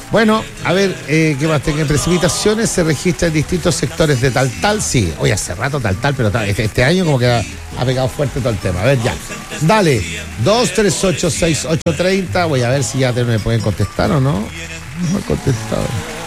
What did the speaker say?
Bueno, a ver, ¿qué más tengo? Precipitaciones se registran en distintos sectores de Taltal, sí. Oye, hace rato Taltal, pero este año como que ha pegado fuerte todo el tema. A ver, ya. Dale, 2386830. Voy a ver si ya me pueden contestar o no. No me han contestado.